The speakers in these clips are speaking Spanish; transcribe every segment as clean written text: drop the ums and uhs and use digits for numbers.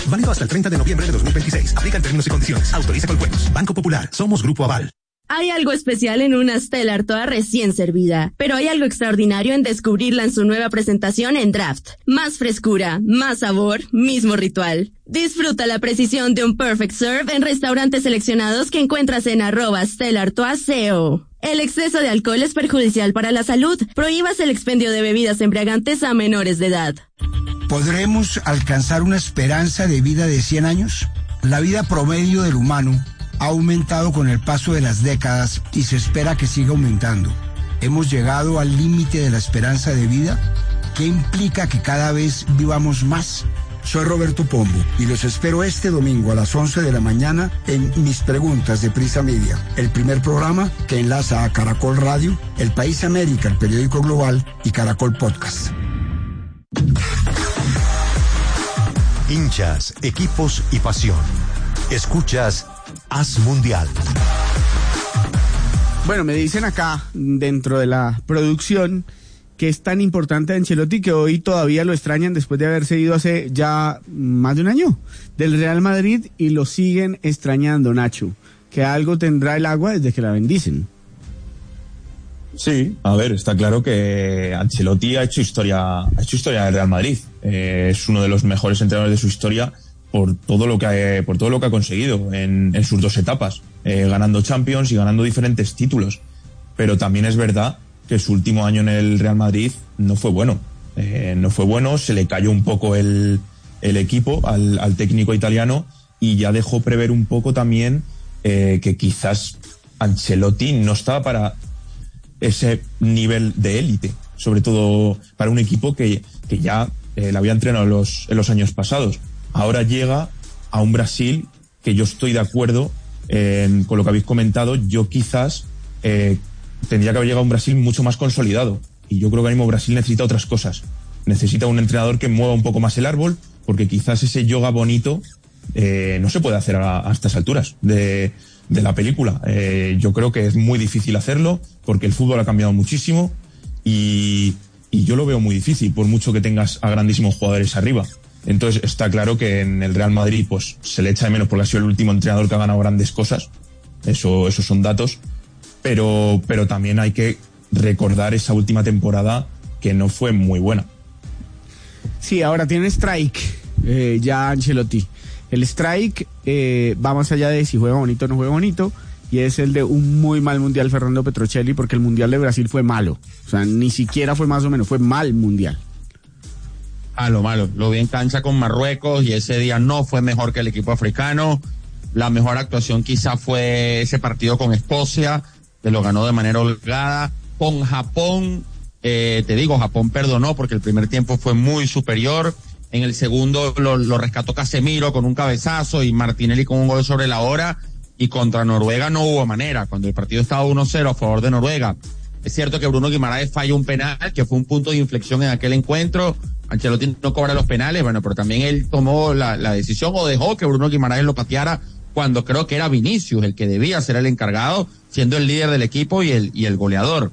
Válido hasta el 30 de noviembre de 2026. Aplican términos y condiciones. Autoriza Coljuegos. Banco Popular. Somos Grupo Aval. Hay algo especial en una Stella Artois recién servida, pero hay algo extraordinario en descubrirla en su nueva presentación en Draft. Más frescura, más sabor, mismo ritual. Disfruta la precisión de un Perfect Serve en restaurantes seleccionados que encuentras en @StellaArtois.co. El exceso de alcohol es perjudicial para la salud. Prohíbas el expendio de bebidas embriagantes a menores de edad. ¿Podremos alcanzar una esperanza de vida de 100 años? La vida promedio del humano ha aumentado con el paso de las décadas y se espera que siga aumentando. ¿Hemos llegado al límite de la esperanza de vida? ¿Qué implica que cada vez vivamos más? Soy Roberto Pombo y los espero este domingo a las 11 de la mañana en Mis Preguntas de Prisa Media, el primer programa que enlaza a Caracol Radio, El País América, el periódico global, y Caracol Podcast. Hinchas, equipos y pasión. Escuchas Haz Mundial. Bueno, me dicen acá, dentro de la producción, que es tan importante a Ancelotti que hoy todavía lo extrañan después de haberse ido hace ya más de un año del Real Madrid y lo siguen extrañando, Nacho. Que algo tendrá el agua desde que la bendicen. Sí, a ver, está claro que Ancelotti ha hecho historia del Real Madrid. Es uno de los mejores entrenadores de su historia por todo lo que ha conseguido en sus dos etapas, ganando Champions y ganando diferentes títulos. Pero también es verdad que su último año en el Real Madrid no fue bueno. Se le cayó un poco el equipo al técnico italiano y ya dejó prever un poco también que quizás Ancelotti no estaba para ese nivel de élite, sobre todo para un equipo que ya le había entrenado en los años pasados. Ahora llega a un Brasil que yo estoy de acuerdo con lo que habéis comentado. Yo quizás tendría que haber llegado a un Brasil mucho más consolidado. Y yo creo que ahora mismo Brasil necesita otras cosas. Necesita un entrenador que mueva un poco más el árbol, porque quizás ese yoga bonito no se puede hacer a estas alturas de la película. Yo creo que es muy difícil hacerlo, porque el fútbol ha cambiado muchísimo y yo lo veo muy difícil, por mucho que tengas a grandísimos jugadores arriba. Entonces está claro que en el Real Madrid pues se le echa de menos porque ha sido el último entrenador que ha ganado grandes cosas. Esos son datos. Pero también hay que recordar esa última temporada que no fue muy buena. Sí, ahora tiene strike ya Ancelotti. El strike va más allá de si juega bonito o no juega bonito, y es el de un muy mal mundial Fernando Petrocelli, porque el mundial de Brasil fue malo. O sea, ni siquiera fue más o menos, fue mal mundial. Malo. Lo vi en cancha con Marruecos y ese día no fue mejor que el equipo africano. La mejor actuación quizá fue ese partido con Escocia, que lo ganó de manera holgada. Con Japón, Japón perdonó porque el primer tiempo fue muy superior. En el segundo lo rescató Casemiro con un cabezazo y Martinelli con un gol sobre la hora. Y contra Noruega no hubo manera, cuando el partido estaba 1-0 a favor de Noruega. Es cierto que Bruno Guimaraes falló un penal, que fue un punto de inflexión en aquel encuentro. Ancelotti no cobra los penales, bueno, pero también él tomó la decisión o dejó que Bruno Guimaraes lo pateara cuando creo que era Vinicius el que debía ser el encargado, siendo el líder del equipo y el goleador.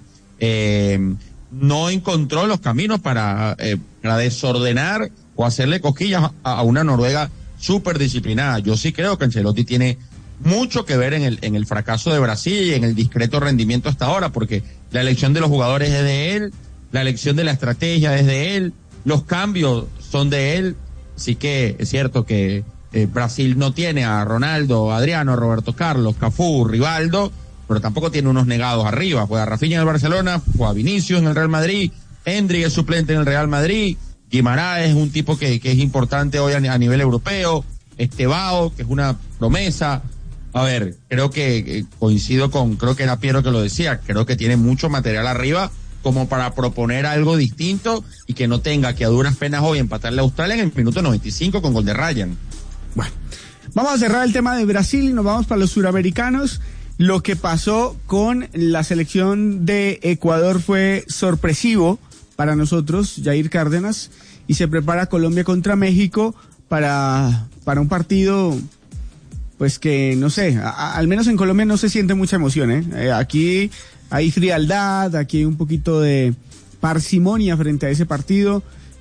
No encontró los caminos para desordenar o hacerle cosquillas a una Noruega súper disciplinada. Yo sí creo que Ancelotti tiene mucho que ver en el fracaso de Brasil y en el discreto rendimiento hasta ahora, porque la elección de los jugadores es de él, la elección de la estrategia es de él, los cambios son de él. Así que es cierto que Brasil no tiene a Ronaldo, Adriano, Roberto Carlos, Cafú, Rivaldo, pero tampoco tiene unos negados arriba. Juega Rafinha en el Barcelona, juega Vinicius en el Real Madrid, Endrick es suplente en el Real Madrid, Guimaraes es un tipo que es importante hoy a nivel europeo, Estevao, que es una promesa. A ver, creo que creo que era Piero que lo decía, creo que tiene mucho material arriba como para proponer algo distinto y que no tenga que a duras penas hoy empatarle a Australia en el minuto 95 con gol de Ryan. Bueno, vamos a cerrar el tema de Brasil y nos vamos para los suramericanos. Lo que pasó con la selección de Ecuador fue sorpresivo para nosotros, Jair Cárdenas, y se prepara Colombia contra México para un partido, pues que no sé, al menos en Colombia no se siente mucha emoción, aquí hay frialdad, aquí hay un poquito de parsimonia frente a ese partido,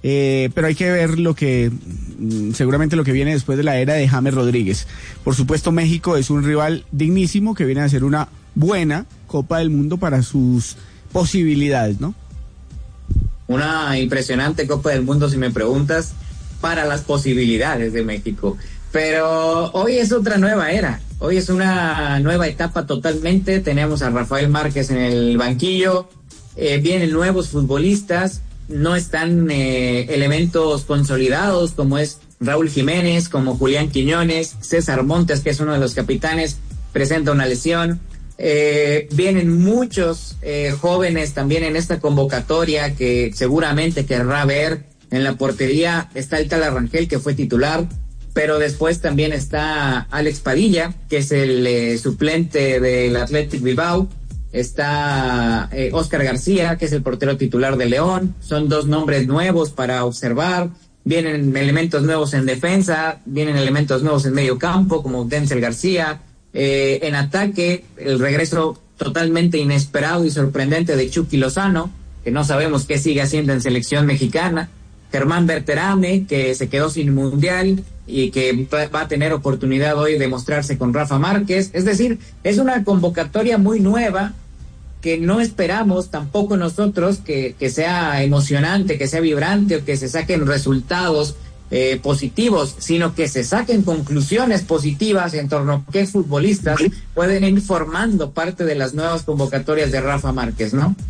pero hay que ver seguramente lo que viene después de la era de James Rodríguez. Por supuesto, México es un rival dignísimo que viene a ser una buena Copa del Mundo para sus posibilidades, ¿no? Una impresionante Copa del Mundo, si me preguntas, para las posibilidades de México. Pero hoy es otra nueva era, hoy es una nueva etapa totalmente. Tenemos a Rafael Márquez en el banquillo, vienen nuevos futbolistas, no están elementos consolidados como es Raúl Jiménez, como Julián Quiñones, César Montes, que es uno de los capitanes, presenta una lesión. Vienen muchos jóvenes también en esta convocatoria que seguramente querrá ver. En la portería está el Tala Rangel, que fue titular, pero después también está Alex Padilla, que es el suplente del Athletic Bilbao. Está Óscar García, que es el portero titular de León. Son dos nombres nuevos para observar. Vienen elementos nuevos en defensa, vienen elementos nuevos en medio campo, como Denzel García. En ataque, el regreso totalmente inesperado y sorprendente de Chucky Lozano, que no sabemos qué sigue haciendo en selección mexicana. Germán Berterame, que se quedó sin mundial y que va a tener oportunidad hoy de mostrarse con Rafa Márquez. Es decir, es una convocatoria muy nueva que no esperamos tampoco nosotros que sea emocionante, que sea vibrante o que se saquen resultados positivos, sino que se saquen conclusiones positivas en torno a qué futbolistas pueden ir formando parte de las nuevas convocatorias de Rafa Márquez, ¿no?